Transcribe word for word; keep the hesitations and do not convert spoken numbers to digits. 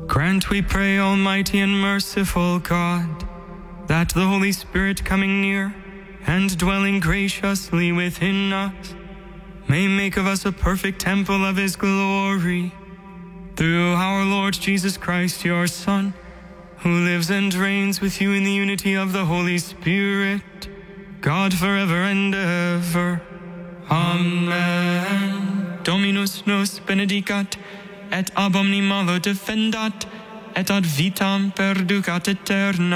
Grant, we pray, Almighty and merciful God, that the Holy Spirit coming near and dwelling graciously within us may make of us a perfect temple of his glory. Through our Lord Jesus Christ, your Son, who lives and reigns with you in the unity of the Holy Spirit, God forever and ever. Amen. Dominus nos benedicat, et ab omni malo defendat, et ad vitam perducat aeterna.